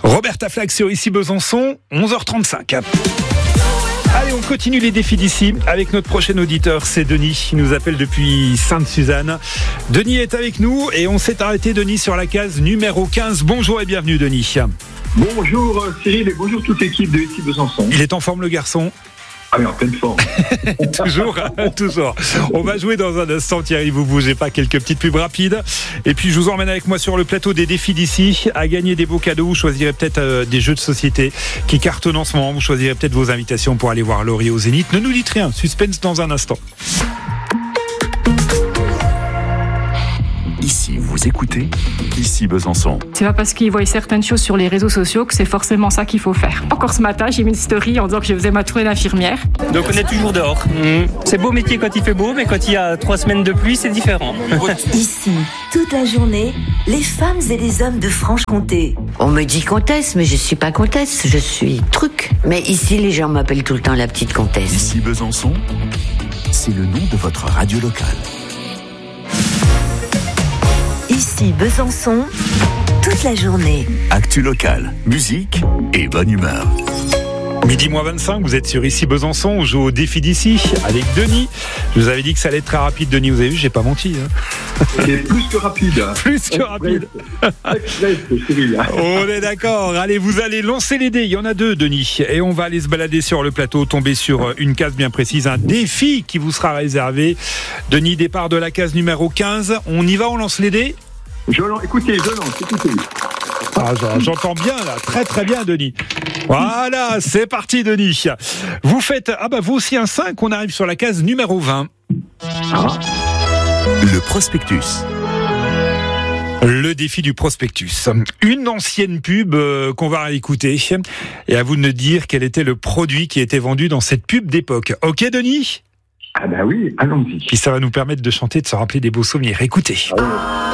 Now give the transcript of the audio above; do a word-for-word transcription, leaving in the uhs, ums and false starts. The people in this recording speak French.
Roberta Flack sur Ici Besançon, onze heures trente-cinq. Allez, on continue les défis d'ici avec notre prochain auditeur, c'est Denis. Il nous appelle depuis Sainte-Suzanne. Denis est avec nous et on s'est arrêté, Denis, sur la case numéro quinze. Bonjour et bienvenue, Denis. Bonjour Cyril et bonjour toute l'équipe de Ici Besançon. Il est en forme, le garçon? Ah oui, en pleine forme. toujours, toujours. On va jouer dans un instant, Thierry, vous bougez pas, quelques petites pubs rapides. Et puis je vous emmène avec moi sur le plateau des défis d'ici, à gagner des beaux cadeaux. Vous choisirez peut-être euh, des jeux de société qui cartonnent en ce moment. Vous choisirez peut-être vos invitations pour aller voir Laurie au Zénith. Ne nous dites rien, suspense dans un instant. Ici, vous écoutez Ici Besançon. C'est pas parce qu'ils voient certaines choses sur les réseaux sociaux que c'est forcément ça qu'il faut faire. Encore ce matin, j'ai mis une story en disant que je faisais ma tournée d'infirmière. Donc on est toujours dehors. Mmh. C'est beau métier quand il fait beau, mais quand il y a trois semaines de pluie, c'est différent. Ici, toute la journée, les femmes et les hommes de Franche-Comté. On me dit comtesse, mais je suis pas comtesse, je suis truc. Mais ici, les gens m'appellent tout le temps la petite comtesse. Ici Besançon, c'est le nom de votre radio locale. Ici Besançon, toute la journée. Actu locale, musique et bonne humeur. Midi moins vingt-cinq, vous êtes sur Ici Besançon, on joue au défi d'ici avec Denis. Je vous avais dit que ça allait être très rapide, Denis, vous avez vu, j'ai pas menti. Hein. C'est plus que rapide. Plus que rapide. Express, Cyril. On est d'accord. Allez, vous allez lancer les dés. Il y en a deux, Denis. Et on va aller se balader sur le plateau, tomber sur une case bien précise. Un défi qui vous sera réservé. Denis, départ de la case numéro quinze. On y va, on lance les dés. Je lance, écoutez, je lance, écoutez. Ah, j'entends bien là, très très bien, Denis. Voilà, c'est parti, Denis. Vous faites, ah bah vous aussi un cinq, on arrive sur la case numéro vingt. Ah. Le prospectus. Le défi du prospectus. Une ancienne pub euh, qu'on va écouter. Et à vous de me dire quel était le produit qui était vendu dans cette pub d'époque. Ok, Denis ? Ah bah oui, allons-y. Puis ça va nous permettre de chanter, de se rappeler des beaux souvenirs. Écoutez. Ah oui.